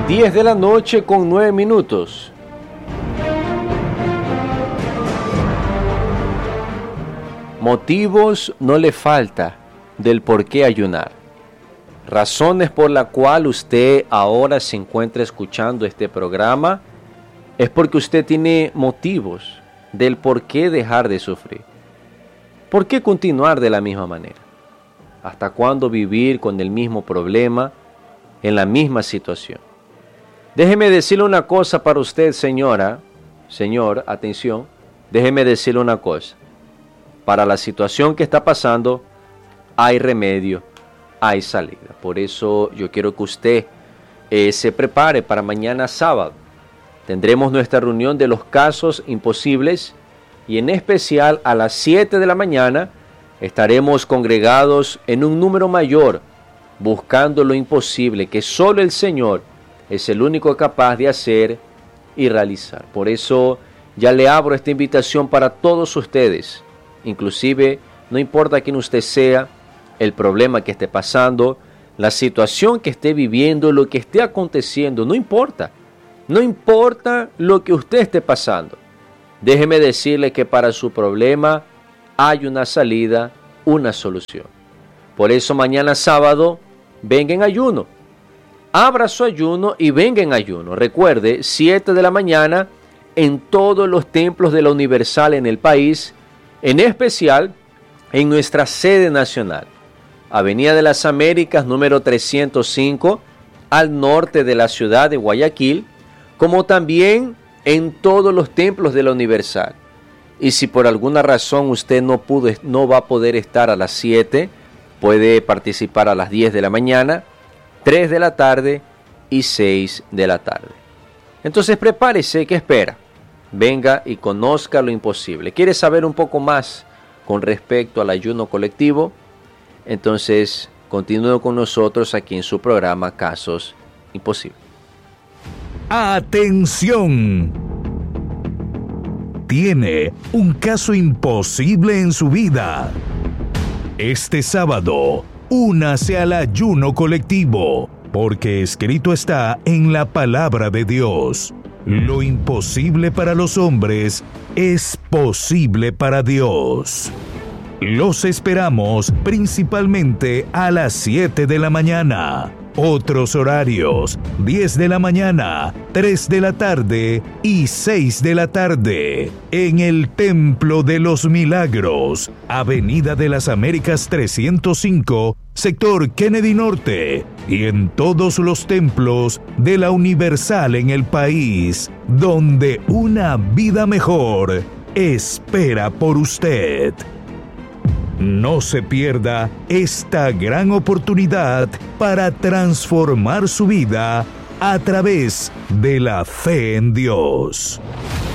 10 de la noche con 9 minutos. Motivos no le falta del por qué ayunar. Razones por la cual usted ahora se encuentra escuchando este programa es porque usted tiene motivos del por qué dejar de sufrir. ¿Por qué continuar de la misma manera? ¿Hasta cuándo vivir con el mismo problema, en la misma situación? Déjeme decirle una cosa para usted, señora, señor, atención, déjeme decirle una cosa. Para la situación que está pasando, hay remedio, hay salida. Por eso yo quiero que usted se prepare para mañana sábado. Tendremos nuestra reunión de los casos imposibles y en especial a las 7 de la mañana estaremos congregados en un número mayor buscando lo imposible que solo el Señor es el único capaz de hacer y realizar. Por eso ya le abro esta invitación para todos ustedes. Inclusive, no importa quién usted sea, el problema que esté pasando, la situación que esté viviendo, lo que esté aconteciendo, no importa. No importa lo que usted esté pasando. Déjeme decirle que para su problema hay una salida, una solución. Por eso mañana sábado, venga en ayuno. Abra su ayuno y venga en ayuno. Recuerde, 7 de la mañana en todos los templos de la Universal en el país, en especial en nuestra sede nacional, Avenida de las Américas, número 305, al norte de la ciudad de Guayaquil, como también en todos los templos de la Universal. Y si por alguna razón usted no va a poder estar a las 7, puede participar a las 10 de la mañana, 3 de la tarde y 6 de la tarde. Entonces prepárese, ¿qué espera? Venga y conozca lo imposible. ¿Quiere saber un poco más con respecto al ayuno colectivo? Entonces continúe con nosotros aquí en su programa Casos Imposibles. ¡Atención! Tiene un caso imposible en su vida. Este sábado, únase al ayuno colectivo, porque escrito está en la palabra de Dios: lo imposible para los hombres es posible para Dios. Los esperamos principalmente a las 7 de la mañana. Otros horarios: 10 de la mañana, 3 de la tarde y 6 de la tarde. En el Templo de los Milagros, Avenida de las Américas 305, sector Kennedy Norte. Y en todos los templos de la Universal en el país, donde una vida mejor espera por usted. No se pierda esta gran oportunidad para transformar su vida a través de la fe en Dios.